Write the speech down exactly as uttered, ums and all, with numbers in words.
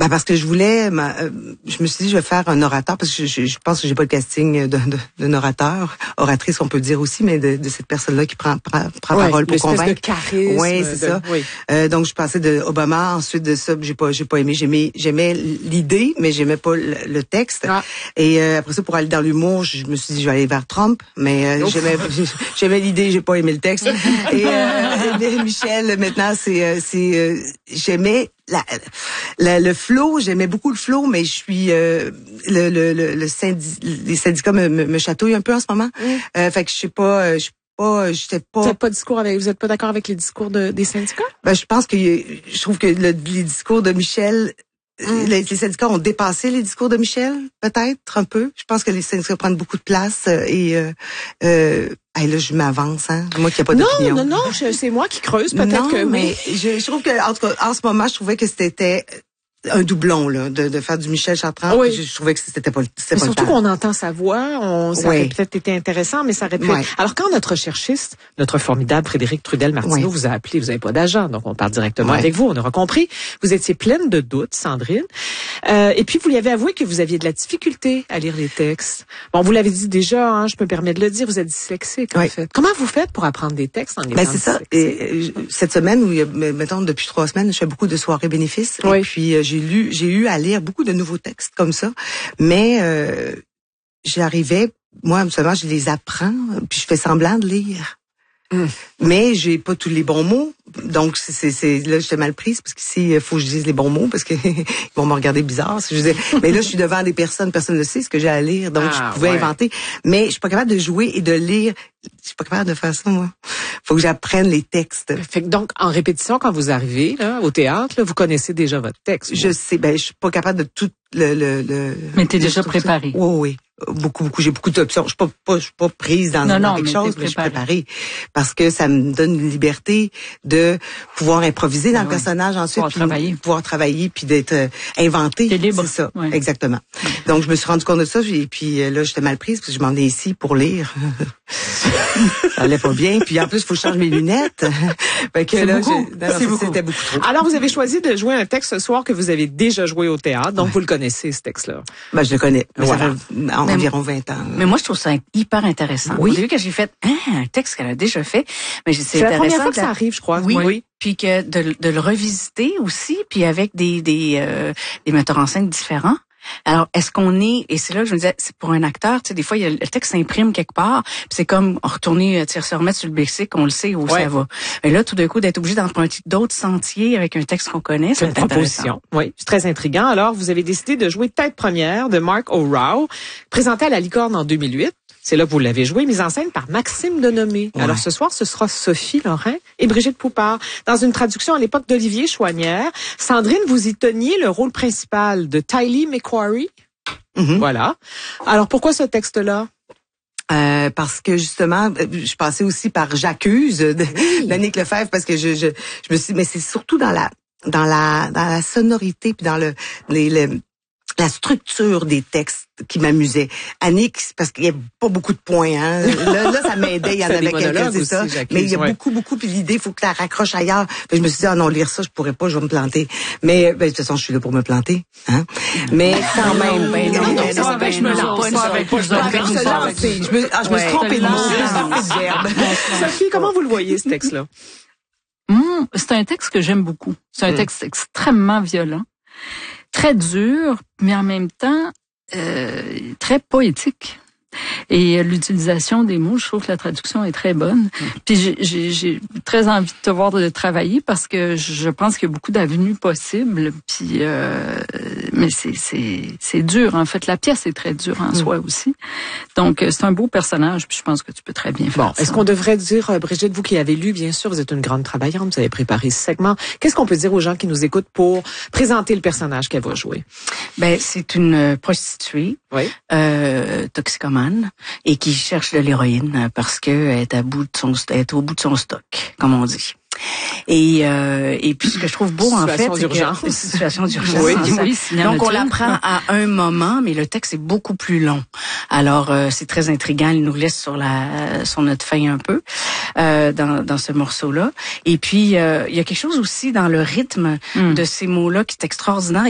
Ben parce que je voulais, ma, euh, je me suis dit je vais faire un orateur parce que je, je, je pense que j'ai pas le casting de, de, d'un orateur, oratrice on peut dire aussi, mais de, de cette personne-là qui prend prend, prend ouais, parole pour convaincre. De charisme. Oui, c'est de, ça. Oui. Euh, donc je passais de Obama, ensuite de ça j'ai pas j'ai pas aimé, j'aimais j'aimais l'idée, mais j'aimais pas le, le texte. Ah. Et euh, après ça pour aller dans l'humour, je me suis dit je vais aller vers Trump, mais euh, j'aimais j'aimais l'idée, j'ai pas aimé le texte. Et euh, Michel maintenant c'est c'est euh, j'aimais La, la, le flow, j'aimais beaucoup le flow, mais je suis euh, le, le, le, le syndi, les syndicats me, me, me chatouillent un peu en ce moment. Mm. Euh, fait que je sais pas, je suis pas, j'étais pas. Vous êtes pas discours avec, vous êtes pas d'accord avec les discours de, des syndicats? Ben je pense que je trouve que le, les discours de Michel, mm. les, les syndicats ont dépassé les discours de Michel, peut-être un peu. Je pense que les syndicats prennent beaucoup de place et euh, euh, hey, là, je m'avance, hein. Moi qui n'ai pas d'opinion. Non, non, non, je, c'est moi qui creuse, peut-être non, que mais oui. je, je trouve que, en tout cas, en ce moment, je trouvais que c'était un doublon, là, de, de faire du Michel Chartrand. Oui. Je, je trouvais que c'était pas, c'était mais pas surtout qu'on entend sa voix, on, ça oui. aurait peut-être été intéressant, mais ça aurait pu oui. être... Alors, quand notre recherchiste, notre formidable Frédéric Trudel-Martineau oui. vous a appelé, vous n'avez pas d'agent, donc on parle directement oui. avec vous, on aura compris. Vous étiez pleine de doutes, Sandrine. Euh, et puis, vous lui avez avoué que vous aviez de la difficulté à lire les textes. Bon, vous l'avez dit déjà, hein, je me permets de le dire, vous êtes dyslexique, oui. en fait. Comment vous faites pour apprendre des textes en étant ben, c'est ça. Et, cette semaine, où, mettons, depuis trois semaines, je fais beaucoup de soirées bénéfices. Oui. Et puis, euh, j'ai lu, j'ai eu à lire beaucoup de nouveaux textes comme ça. Mais, euh, j'arrivais, moi, seulement, je les apprends, puis je fais semblant de lire. Mmh. Mais j'ai pas tous les bons mots, donc c'est c'est là j'étais mal prise parce qu'ici il faut que je dise les bons mots parce que ils vont me regarder bizarre si je dis. Mais là je suis devant des personnes, personne ne sait ce que j'ai à lire, donc ah, je pouvais ouais. inventer. Mais je suis pas capable de jouer et de lire. Je suis pas capable de faire ça moi. Faut que j'apprenne les textes. Fait que donc en répétition quand vous arrivez là au théâtre, là, vous connaissez déjà votre texte. Je sais, ben je suis pas capable de tout le le. le mais t'es déjà préparé. Oui oui. Beaucoup, beaucoup. J'ai beaucoup d'options. Je suis pas, pas, je suis pas prise dans, non, dans non, quelque mais chose, mais je suis préparée. Parce que ça me donne une liberté de pouvoir improviser dans ouais, le personnage ensuite. Pouvoir puis travailler. Pouvoir travailler puis d'être euh, inventé. T'es libre. C'est ça. Ouais. Exactement. Ouais. Donc, je me suis rendu compte de ça. Et puis là, j'étais mal prise parce que je m'en ai ici pour lire. Ça allait pas bien. Puis en plus, il faut que je change mes lunettes. Fait que c'est là, beaucoup. Non, non, beaucoup. C'était beaucoup trop. Alors, vous avez choisi de jouer un texte ce soir que vous avez déjà joué au théâtre. Donc, ouais. vous le connaissez, ce texte-là. Ben, je le connais. Voilà. Ça fait environ vingt ans. Mais moi, je trouve ça hyper intéressant. Oui. Au début, quand j'ai fait hein, un texte qu'elle a déjà fait, mais c'est, c'est la première fois que ça arrive, je crois. Oui. oui. Puis que de, de le revisiter aussi, puis avec des des euh, des metteurs en scène différents. Alors, est-ce qu'on est, et c'est là que je me disais, c'est pour un acteur, tu sais, des fois, il y a, le texte s'imprime quelque part, puis c'est comme retourner, tu sais, se remettre sur le lexique, on le sait où ouais. ça va. Et là, tout d'un coup, d'être obligé d'emprunter d'autres sentiers avec un texte qu'on connaît, c'est une proposition. Oui, c'est très intriguant. Alors, vous avez décidé de jouer Tête première de Mark O'Rourke, présenté à la Licorne en deux mille huit. C'est là que vous l'avez joué, mise en scène par Maxime Denomé. Ouais. Alors ce soir, ce sera Sophie Lorrain et Brigitte Poupard. Dans une traduction à l'époque d'Olivier Chouanière, Sandrine, vous y teniez le rôle principal de Tylee McQuarrie. Mm-hmm. Voilà. Alors pourquoi ce texte-là? Euh, parce que justement, je passais aussi par J'accuse de oui. d'Annick Lefebvre parce que je, je je me suis, mais c'est surtout dans la dans la dans la sonorité puis dans le les, les la structure des textes qui m'amusait. Annick, parce qu'il y a pas beaucoup de points, hein. Là, là ça m'aidait, il y en avait quelques, c'est ça. Mais il y a ouais. beaucoup, beaucoup, puis l'idée, il faut que tu la raccroches ailleurs. Puis je me suis dit, ah non, lire ça, je pourrais pas, je vais me planter. Mais, ben, de toute façon, je suis là pour me planter, hein. Mais quand même. Ben non, non, ça avec me lance pas, avec pas, je me, ah, je me suis trompée de mot. Sophie, comment vous le voyez, ce texte-là? Mmh, c'est un texte que j'aime beaucoup. C'est un texte extrêmement violent. Très dur, mais en même temps euh, très poétique. Et l'utilisation des mots, je trouve que la traduction est très bonne. Mmh. Puis j'ai, j'ai, j'ai très envie de te voir de travailler parce que je pense qu'il y a beaucoup d'avenues possibles. Puis euh, mais c'est c'est c'est dur en fait. La pièce est très dure en mmh. soi aussi. Donc c'est un beau personnage. Puis je pense que tu peux très bien faire bon, ça. Est-ce qu'on devrait dire, Brigitte, vous qui avez lu, bien sûr, vous êtes une grande travaillante, vous avez préparé ce segment. Qu'est-ce qu'on peut dire aux gens qui nous écoutent pour présenter le personnage qu'elle va jouer? Ben c'est une prostituée, oui. euh, toxicomane. Et qui cherche de l'héroïne parce que elle est à bout de son, elle est au bout de son stock, comme on dit. Et euh, et puis ce que je trouve beau en fait, c'est que situation d'urgence. Oui, oui, donc on l'apprend à un moment, mais le texte est beaucoup plus long. Alors euh, c'est très intriguant, il nous laisse sur la sur notre faim un peu euh, dans dans ce morceau-là. Et puis euh, il y a quelque chose aussi dans le rythme mm. de ces mots-là qui est extraordinaire.